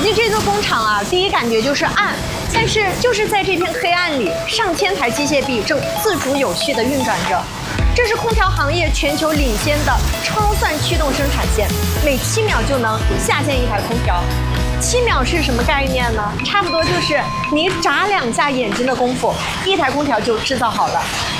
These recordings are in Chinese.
进这座工厂啊，第一感觉就是暗，但是就是在这片黑暗里，上千台机械臂正自主有序地运转着。这是空调行业全球领先的超算驱动生产线，每7秒就能下线一台空调。7秒是什么概念呢？差不多就是你眨2下眼睛的功夫，一台空调就制造好了。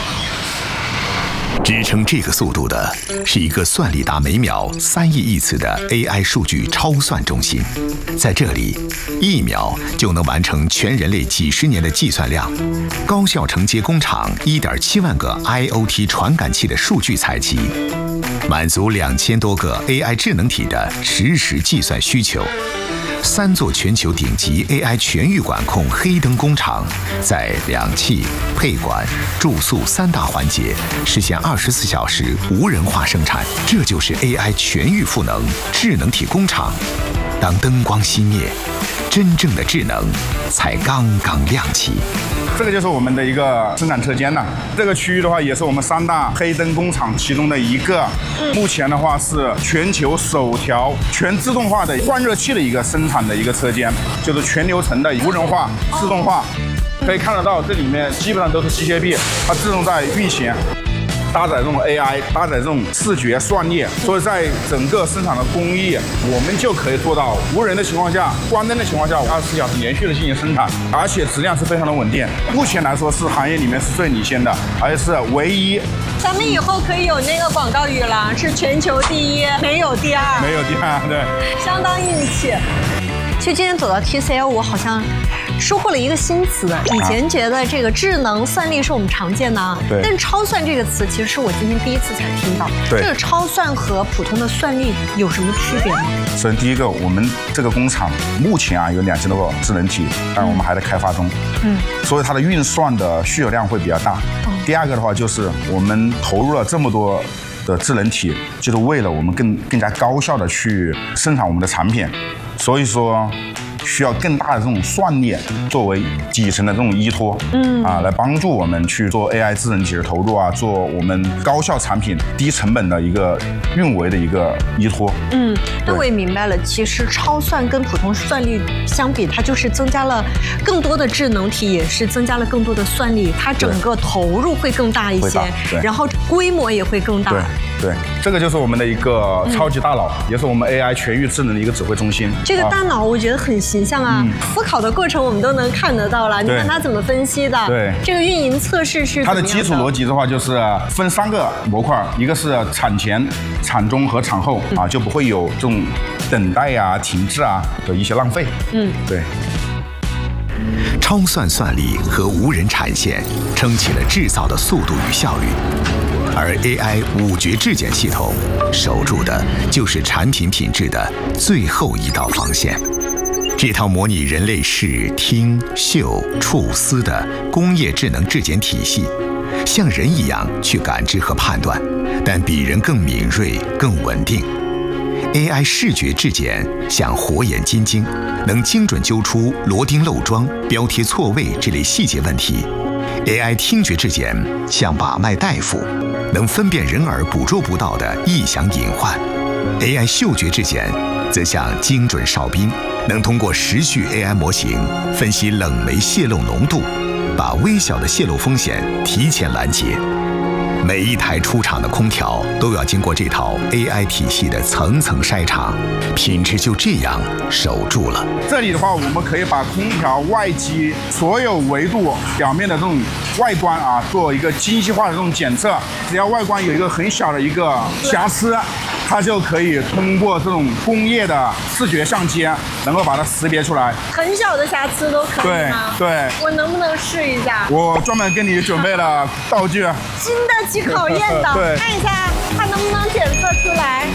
支撑这个速度的是一个算力达每秒3亿亿次的 AI 数据超算中心，在这里，1秒就能完成全人类几十年的计算量，高效承接工厂1.7万个 IoT 传感器的数据采集，满足2000多个 AI 智能体的实时计算需求。3座全球顶级 AI 全域管控黑灯工厂，在两气、配管、住宿3大环节实现24小时无人化生产。这就是 AI 全域赋能智能体工厂。当灯光熄灭，真正的智能才刚刚亮起。 这个就是我们的一个生产车间了。这个区域的话，也是我们3大黑灯工厂其中的一个。目前的话是全球首条全自动化的换热器的一个生产的一个车间，就是全流程的无人化、自动化。可以看得到，这里面基本上都是机械臂，它自动在运行。搭载这种 AI， 搭载这种视觉算力，所以在整个生产的工艺，我们就可以做到无人的情况下、关灯的情况下，24小时连续的进行生产，而且质量是非常的稳定。目前来说是行业里面是最领先的，而且是唯一。 咱们以后可以有那个广告语了，是全球第一，没有第二， 没有第二，对， 相当硬气。其实今天走到 TCL， 我好像收获了一个新词。以前觉得这个智能算力是我们常见的啊， 对。 但超算这个词其实是我今天第一次才听到。 对。 这个超算和普通的算力有什么区别吗？ 首先第一个，我们这个工厂目前有2000多个智能体，但我们还在开发中。所以它的运算的需求量会比较大。第二个的话，就是我们投入了这么多的智能体，就是为了我们更加高效的去生产我们的产品。所以说，需要更大的这种算力作为底层的这种依托，来帮助我们去做 AI 智能体的投入啊，做我们高效产品、低成本的一个运维的一个依托。 那我也明白了，其实超算跟普通算力相比，它就是增加了更多的智能体，也是增加了更多的算力，它整个投入会更大一些，然后规模也会更大。 对，这个就是我们的一个超级大脑，也是我们 AI 全域智能的一个指挥中心。 这个大脑我觉得很形象啊，思考的过程我们都能看得到了。你看它怎么分析的？ 对， 这个运营测试是它的基础逻辑的话，就是分3个模块，一个是产前、产中和产后啊，就不会有这种等待啊、停滞啊的一些浪费。对。 超算算力和无人产线撑起了制造的速度与效率，而 AI 5觉质检系统守住的就是产品品质的最后一道防线。这套模拟人类视、听、嗅、触、思的工业智能质检体系，像人一样去感知和判断，但比人更敏锐、更稳定。AI 视觉质检像火眼金睛，能精准揪出螺钉漏桩、标贴错位这类细节问题。AI 听觉质检像把脉大夫，能分辨人耳捕捉不到的异响隐患。AI 嗅觉质检则像精准哨兵，能通过时序 AI 模型分析冷媒泄漏浓度，把微小的泄漏风险提前拦截。每一台出厂的空调都要经过这套 AI 体系的层层筛查，品质就这样守住了。 这里的话，我们可以把空调外机所有维度表面的这种外观啊，做一个精细化的这种检测。只要外观有一个很小的一个瑕疵，它就可以通过这种工业的视觉相机，能够把它识别出来。 很小的瑕疵都可以吗？ 对。 我能不能试一下？ 我专门给你准备了道具， 经得起考验的。 对， 看一下它能不能检测出来。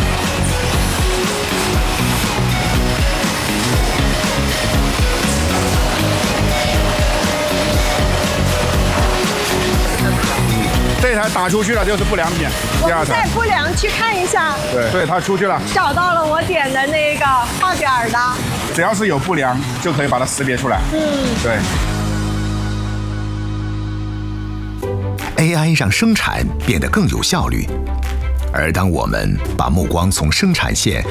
这台打出去了就是不良品。 我们再不良去看一下。 对，它出去了。 找到了我点的那个画点的。 只要是有不良，就可以把它识别出来。对。 AI 让生产变得更有效率，而当我们把目光从生产线